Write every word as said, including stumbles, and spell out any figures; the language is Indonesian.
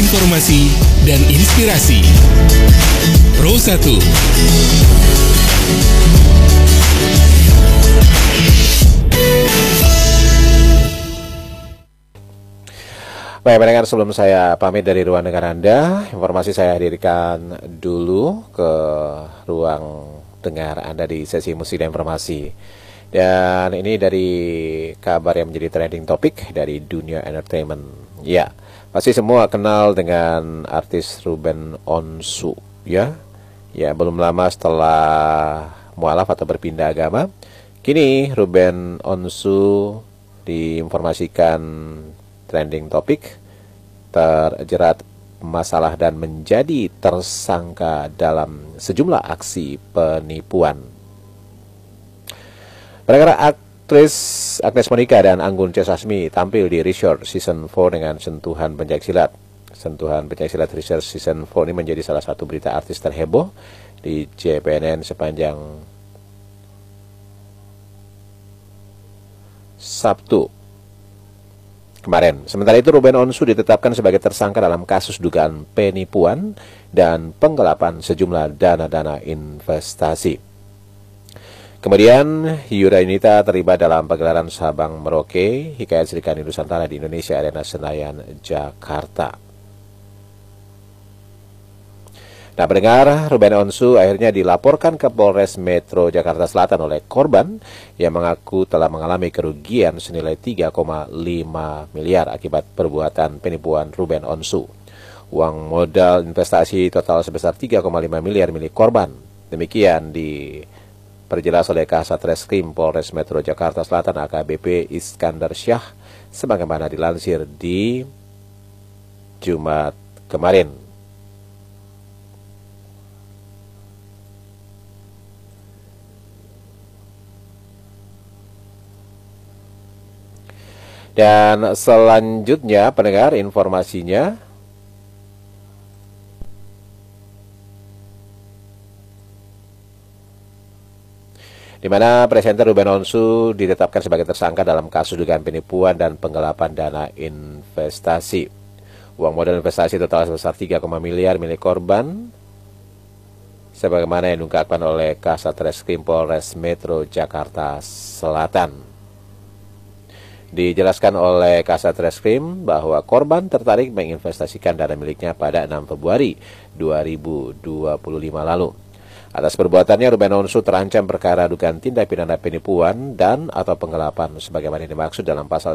informasi dan inspirasi. Pro satu. Baik pendengar, sebelum saya pamit dari ruang dengar Anda, informasi saya hadirkan dulu ke ruang dengar Anda di sesi musik dan informasi. Dan ini dari kabar yang menjadi trending topik dari dunia entertainment. Ya, pasti semua kenal dengan artis Ruben Onsu, ya. Ya, belum lama setelah mualaf atau berpindah agama, kini Ruben Onsu diinformasikan trending topik terjerat masalah dan menjadi tersangka dalam sejumlah aksi penipuan. Pendengar, aktris Agnes Monica dan Anggun C. Sasmi tampil di Research Season empat dengan sentuhan pencaksilat. Sentuhan pencaksilat Research Season empat ini menjadi salah satu berita artis terheboh di J P N N sepanjang Sabtu kemarin. Sementara itu, Ruben Onsu ditetapkan sebagai tersangka dalam kasus dugaan penipuan dan penggelapan sejumlah dana-dana investasi. Kemudian, Yura-Yunita terlibat dalam pegelaran Sabang Merauke Hikayat Serikandi Nusantara di Indonesia Arena Senayan, Jakarta. Nah, pendengar, Ruben Onsu akhirnya dilaporkan ke Polres Metro Jakarta Selatan oleh korban yang mengaku telah mengalami kerugian senilai tiga koma lima miliar akibat perbuatan penipuan Ruben Onsu. Uang modal investasi total sebesar tiga koma lima miliar milik korban. Demikian diperjelas oleh Kasat Reskrim Polres Metro Jakarta Selatan A K B P Iskandar Syah sebagaimana dilansir di Jumat kemarin. Dan selanjutnya, pendengar, informasinya di mana presenter Ruben Onsu ditetapkan sebagai tersangka dalam kasus dugaan penipuan dan penggelapan dana investasi. Uang modal investasi total sebesar tiga koma lima miliar milik korban sebagaimana yang diungkapkan oleh Kasat Reskrim Polres Metro Jakarta Selatan. Dijelaskan oleh Kasat Reskrim bahwa korban tertarik menginvestasikan dana miliknya pada enam Februari dua ribu dua puluh lima lalu. Atas perbuatannya, Ruben Onsu terancam perkara dugaan tindak pidana penipuan dan atau penggelapan sebagaimana dimaksud dalam pasal